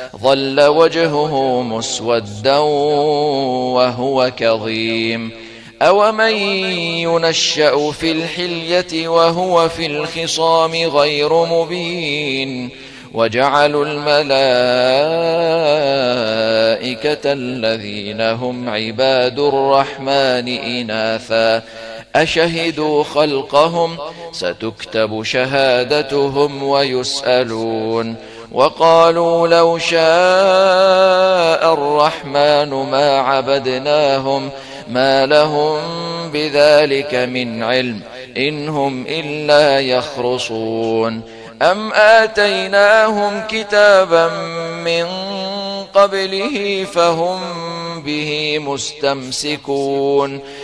ظل وجهه مسودا وهو كظيم. أومن ينشأ في الحلية وهو في الخصام غير مبين. وجعلوا الملائكة الذين هم عباد الرحمن إناثا أشهدوا خلقهم ستكتب شهادتهم ويسألون. وقالوا لو شاء الرحمن ما عبدناهم ما لهم بذلك من علم إن هم إلا يخرصون. أم آتيناهم كتابا من قبله فهم به مستمسكون